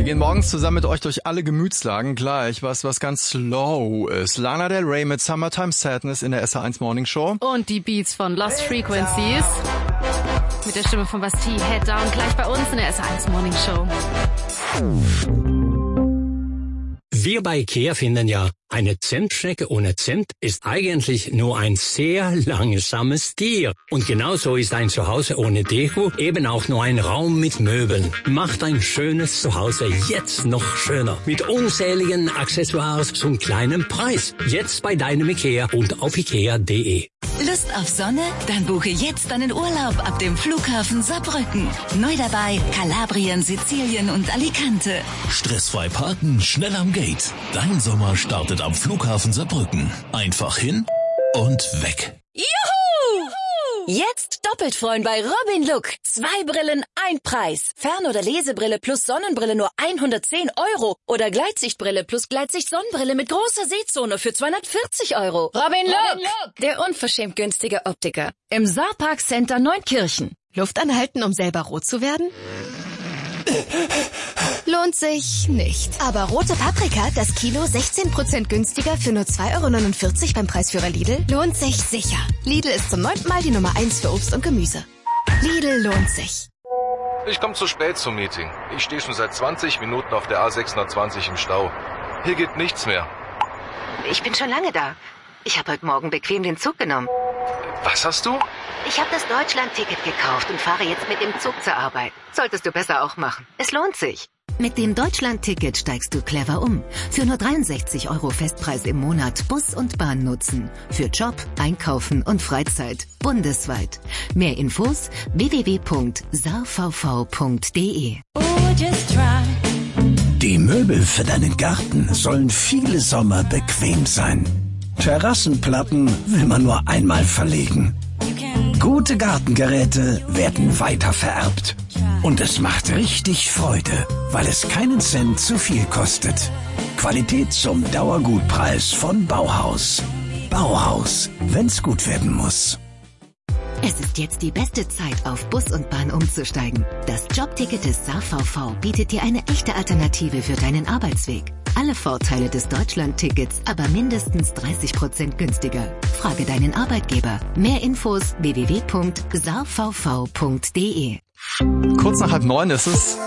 gehen morgens zusammen mit euch durch alle Gemütslagen. Gleich was ganz slow ist. Lana Del Rey mit Summertime Sadness in der SR1 Morning Show. Und die Beats von Lost Frequencies mit der Stimme von Bastille, Head Down, gleich bei uns in der SR1 Morning Show. Wir bei IKEA finden ja, eine Zentschnecke ohne Zimt ist eigentlich nur ein sehr langsames Tier. Und genauso ist ein Zuhause ohne Deko eben auch nur ein Raum mit Möbeln. Macht ein schönes Zuhause jetzt noch schöner. Mit unzähligen Accessoires zum kleinen Preis. Jetzt bei deinem IKEA und auf ikea.de. Lust auf Sonne? Dann buche jetzt deinen Urlaub ab dem Flughafen Saarbrücken. Neu dabei Kalabrien, Sizilien und Alicante. Stressfrei parken, schnell am Gate. Dein Sommer startet am Flughafen Saarbrücken. Einfach hin und weg. Juhu! Jetzt doppelt freuen bei Robin Look. 2 Brillen, 1 Preis. Fern- oder Lesebrille plus Sonnenbrille nur 110 €. Oder Gleitsichtbrille plus Gleitsicht-Sonnenbrille mit großer Sehzone für 240 €. Robin Look, der unverschämt günstige Optiker. Im Saarpark Center Neunkirchen. Luft anhalten, um selber rot zu werden? Lohnt sich nicht. Aber rote Paprika, das Kilo 16% günstiger für nur 2,49 € beim Preisführer Lidl, lohnt sich sicher. Lidl ist zum 9. Mal die Nummer 1 für Obst und Gemüse. Lidl lohnt sich. Ich komme zu spät zum Meeting. Ich stehe schon seit 20 Minuten auf der A620 im Stau. Hier geht nichts mehr. Ich bin schon lange da. Ich habe heute Morgen bequem den Zug genommen. Was hast du? Ich habe das Deutschland-Ticket gekauft und fahre jetzt mit dem Zug zur Arbeit. Solltest du besser auch machen. Es lohnt sich. Mit dem Deutschland-Ticket steigst du clever um. Für nur 63 € Festpreis im Monat Bus und Bahn nutzen. Für Job, Einkaufen und Freizeit. Bundesweit. Mehr Infos www.saarvv.de. Die Möbel für deinen Garten sollen viele Sommer bequem sein. Terrassenplatten will man nur einmal verlegen. Gute Gartengeräte werden weitervererbt. Und es macht richtig Freude, weil es keinen Cent zu viel kostet. Qualität zum Dauergutpreis von Bauhaus. Bauhaus, wenn's gut werden muss. Es ist jetzt die beste Zeit, auf Bus und Bahn umzusteigen. Das Jobticket des SaarVV bietet dir eine echte Alternative für deinen Arbeitsweg. Alle Vorteile des Deutschland-Tickets, aber mindestens 30% günstiger. Frage deinen Arbeitgeber. Mehr Infos www.saarvv.de. Kurz nach 8:30 ist es.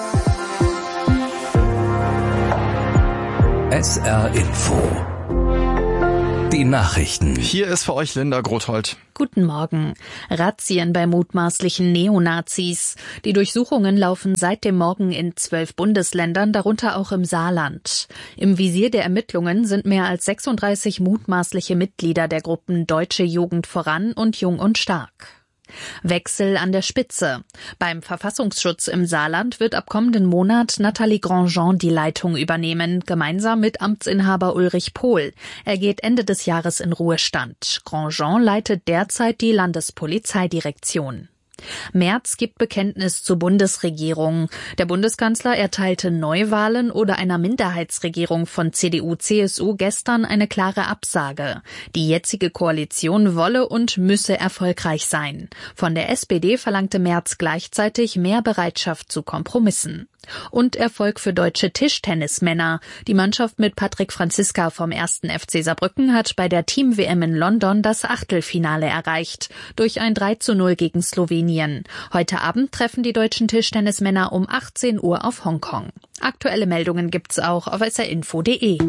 SR Info. Die Nachrichten. Hier ist für euch Linda Grothold. Guten Morgen. Razzien bei mutmaßlichen Neonazis. Die Durchsuchungen laufen seit dem Morgen in 12 Bundesländern, darunter auch im Saarland. Im Visier der Ermittlungen sind mehr als 36 mutmaßliche Mitglieder der Gruppen Deutsche Jugend voran und Jung und Stark. Wechsel an der Spitze. Beim Verfassungsschutz im Saarland wird ab kommenden Monat Nathalie Grandjean die Leitung übernehmen, gemeinsam mit Amtsinhaber Ulrich Pohl. Er geht Ende des Jahres in Ruhestand. Grandjean leitet derzeit die Landespolizeidirektion. Merz gibt Bekenntnis zur Bundesregierung. Der Bundeskanzler erteilte Neuwahlen oder einer Minderheitsregierung von CDU/CSU gestern eine klare Absage. Die jetzige Koalition wolle und müsse erfolgreich sein. Von der SPD verlangte Merz gleichzeitig mehr Bereitschaft zu Kompromissen. Und Erfolg für deutsche Tischtennismänner. Die Mannschaft mit Patrick Franziska vom 1. FC Saarbrücken hat bei der Team-WM in London das Achtelfinale erreicht. Durch ein 3:0 gegen Slowenien. Heute Abend treffen die deutschen Tischtennismänner um 18 Uhr auf Hongkong. Aktuelle Meldungen gibt's auch auf srinfo.de.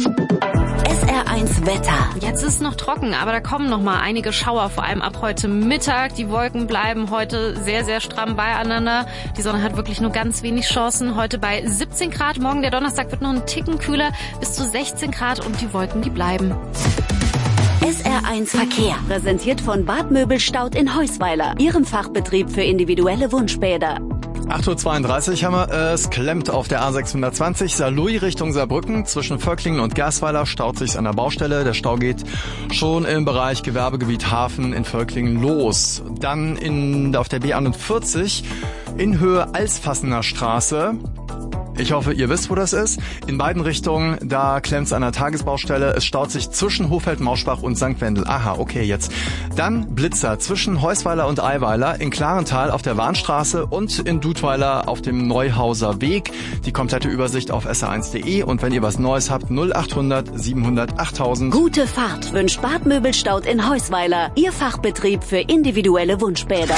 SR1 Wetter. Jetzt ist es noch trocken, aber da kommen noch mal einige Schauer, vor allem ab heute Mittag. Die Wolken bleiben heute sehr, sehr stramm beieinander. Die Sonne hat wirklich nur ganz wenig Chancen. Heute bei 17 Grad. Morgen, der Donnerstag, wird noch ein Ticken kühler, bis zu 16 Grad und die Wolken, die bleiben. SR1 Verkehr. Präsentiert von Bad Möbelstaud in Heusweiler. Ihrem Fachbetrieb für individuelle Wunschbäder. 8:32 haben wir es. Klemmt auf der A620 Saarlouis Richtung Saarbrücken. Zwischen Völklingen und Gersweiler staut sich's an der Baustelle. Der Stau geht schon im Bereich Gewerbegebiet Hafen in Völklingen los. Dann auf der B41 in Höhe Alsfassener Straße. Ich hoffe, ihr wisst, wo das ist. In beiden Richtungen, da klemmt's an der Tagesbaustelle. Es staut sich zwischen Hofeld-Mauschbach und St. Wendel. Aha, okay, jetzt. Dann Blitzer zwischen Heusweiler und Eiweiler, in Klarental auf der Warnstraße und in Dudweiler auf dem Neuhauser Weg. Die komplette Übersicht auf sr1.de. Und wenn ihr was Neues habt, 0800 700 8000. Gute Fahrt wünscht Bad Möbelstaud in Heusweiler. Ihr Fachbetrieb für individuelle Wunschbäder.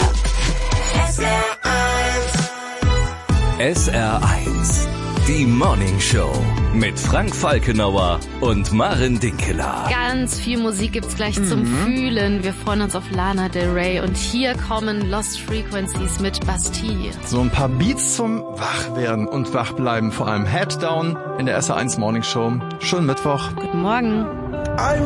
SR1, die Morning Show mit Frank Falkenauer und Maren Dinkeler. Ganz viel Musik gibt's gleich zum Fühlen. Wir freuen uns auf Lana Del Rey und hier kommen Lost Frequencies mit Bastille. So ein paar Beats zum Wachwerden und Wachbleiben, vor allem Head Down in der SR1 Morning Show. Schönen Mittwoch. Guten Morgen.